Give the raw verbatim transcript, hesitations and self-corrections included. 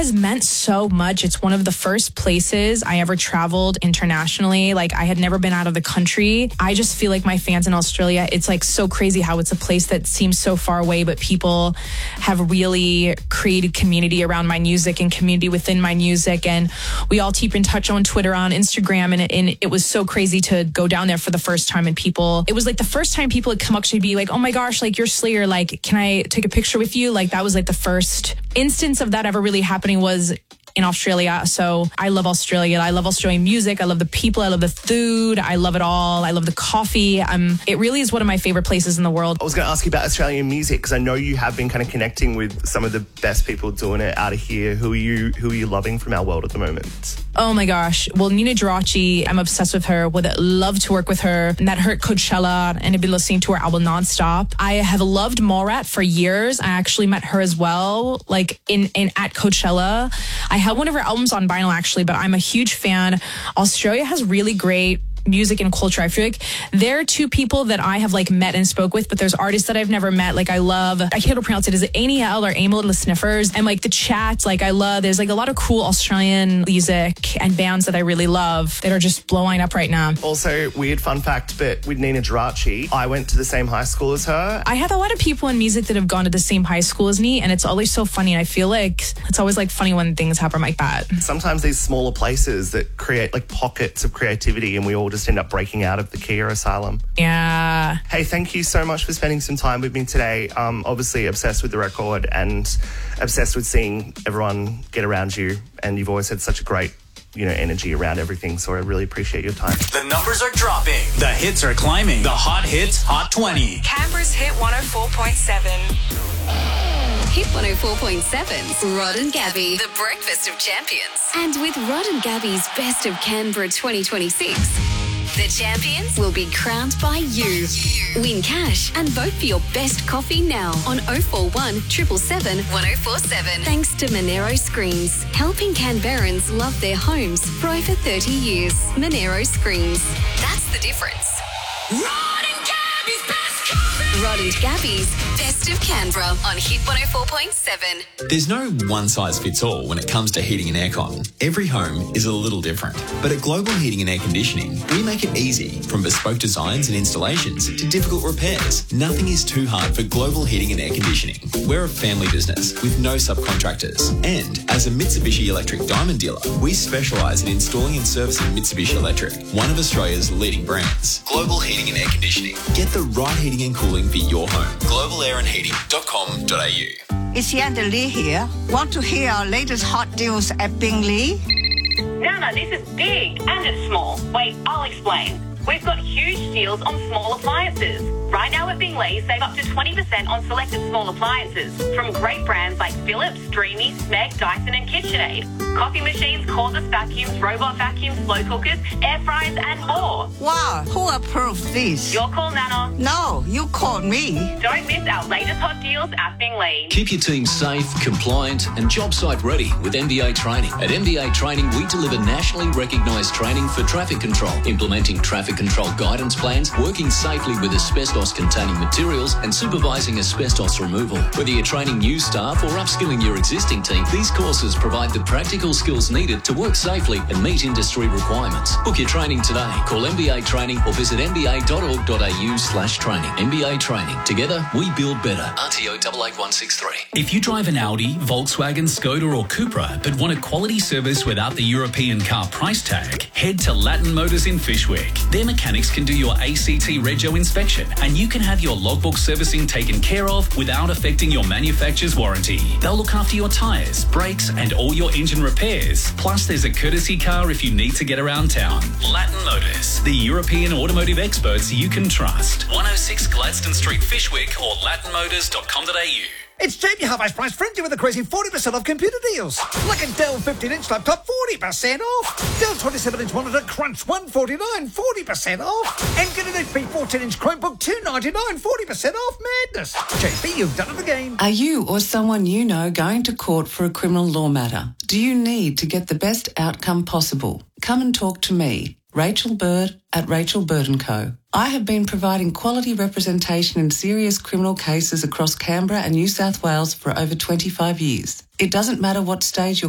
has meant so much. It's one of the first places I ever traveled internationally. Like, I had never been out of the country. I just feel like my fans in Australia, it's like so crazy how it's a place that seems so far away, but people have really created community around my music and community within my music. And we all keep in touch on Twitter, on Instagram. And it, and it was so crazy to go down there for the first time. And people, it was like the first time people had come up to me be like, oh my gosh, like, you're Slayer. Like, can I take a picture with you? Like, that was like the first instance of that ever really happening was in Australia. So I love Australia. I love Australian music. I love the people. I love the food. I love it all. I love the coffee. Um, it really is one of my favorite places in the world. I was going to ask you about Australian music because I know you have been kind of connecting with some of the best people doing it out of here. Who are you, who are you loving from our world at the moment? Oh my gosh. Well, Nina Geraci, I'm obsessed with her. Would love to work with her. Met her at Coachella and have been listening to her album nonstop. I have loved Morat for years. I actually met her as well, like in, in at Coachella. I had one of her albums on vinyl actually, but I'm a huge fan. Australia has really great music and culture. I feel like there are two people that I have like met and spoke with, but there's artists that I've never met. Like I love, I can't pronounce it. Is it A N I L or Amel and the Sniffers? And like the Chats, like I love, there's like a lot of cool Australian music and bands that I really love that are just blowing up right now. Also, weird fun fact, but with Nina Geraci, I went to the same high school as her. I have a lot of people in music that have gone to the same high school as me, and it's always so funny. And I feel like it's always like funny when things happen like that. Sometimes these smaller places that create like pockets of creativity and we all just end up breaking out of the Kia asylum. Yeah. Hey, thank you so much for spending some time with me today. Um, obviously obsessed with the record and obsessed with seeing everyone get around you. And you've always had such a great, you know, energy around everything. So I really appreciate your time. The numbers are dropping. The hits are climbing. The Hot Hits Hot twenty. Canberra's Hit one oh four point seven. Hit one oh four point seven's Rod and Gabby, the breakfast of champions. And with Rod and Gabby's Best of Canberra twenty twenty-six, the champions will be crowned by you. Win cash and vote for your best coffee now on oh four one, seven seven seven, one oh four seven. Thanks to Monero Screens, helping Canberrans love their homes for over thirty years. Monero Screens. That's the difference. Rod and Gabby's Best Coffee. Rod and Gabby's Best of Canberra on Hit one oh four point seven. There's no one-size-fits-all when it comes to heating and aircon. Every home is a little different. But at Global Heating and Air Conditioning, we make it easy. From bespoke designs and installations to difficult repairs, nothing is too hard for Global Heating and Air Conditioning. We're a family business with no subcontractors. And as a Mitsubishi Electric Diamond dealer, we specialise in installing and servicing Mitsubishi Electric, one of Australia's leading brands. Global Heating and Air Conditioning. Get the right heating and cooling for your home. global air and heating dot com dot a u. It's Yanda Lee here. Want to hear our latest hot deals at Bingley? Nana, this is big and it's small. Wait, I'll explain. We've got huge deals on small appliances. Right now at Bingley, save up to twenty percent on selected small appliances from great brands like Philips, Dreamy, Smeg, Dyson and KitchenAid. Coffee machines, cordless vacuums, robot vacuums, slow cookers, air fryers and more. Wow, who approved this? Your call, Nana. No, you called me. Don't miss our latest hot deals at Bingley. Keep your team safe, compliant and job site ready with M B A Training. At M B A Training, we deliver nationally recognised training for traffic control, implementing traffic control guidance plans, working safely with asbestos-containing materials and supervising asbestos removal. Whether you're training new staff or upskilling your existing team, these courses provide the practical skills needed to work safely and meet industry requirements. Book your training today. Call M B A Training or visit m b a dot org dot a u slash training. M B A Training. Together, we build better. R T O eight eight one six three. If you drive an Audi, Volkswagen, Skoda or Cupra but want a quality service without the European car price tag, head to Latin Motors in Fishwick. Their mechanics can do your A C T Rego inspection and you can have your logbook servicing taken care of without affecting your manufacturer's warranty. They'll look after your tyres, brakes and all your engine repairs. Plus there's a courtesy car if you need to get around town. Latin Motors, the European automotive experts you can trust. one oh six Gladstone Street, Fishwick or latin motors dot com dot a u. It's Jamie Half-Ice Price Frenzy with a crazy forty percent off computer deals. Like a Dell fifteen inch laptop, forty percent off. Dell twenty-seven inch monitor, Crunch, one forty-nine, forty percent off. And get an H P fourteen inch Chromebook, two ninety-nine, forty percent off. Madness. J P, you've done it again. Are you or someone you know going to court for a criminal law matter? Do you need to get the best outcome possible? Come and talk to me, Rachel Bird at Rachel Bird and Co. I have been providing quality representation in serious criminal cases across Canberra and New South Wales for over twenty-five years. It doesn't matter what stage your